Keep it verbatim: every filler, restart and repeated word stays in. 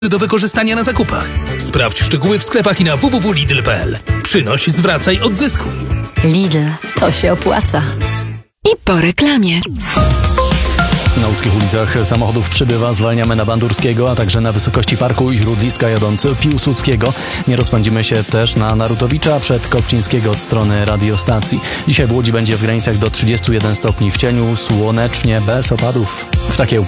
do wykorzystania na zakupach. Sprawdź szczegóły w sklepach i na w w w kropka lidl kropka p l. Przynoś, zwracaj, odzyskuj. Lidl, to się opłaca. I po reklamie. Na łódzkich ulicach samochodów przybywa, zwalniamy na Bandurskiego, a także na wysokości parku i śródliska jadąc Piłsudskiego. Nie rozpędzimy się też na Narutowicza przed Kopcińskiego od strony radiostacji. Dzisiaj w Łodzi będzie w granicach do trzydziestu jeden stopni w cieniu, słonecznie, bez opadów. W takiej